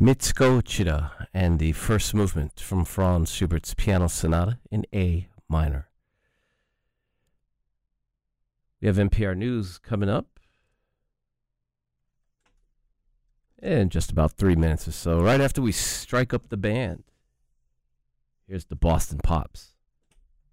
Mitsuko Uchida and the first movement from Franz Schubert's Piano Sonata in A minor. We have NPR News coming up in just about 3 minutes or so, right after we strike up the band. Here's the Boston Pops.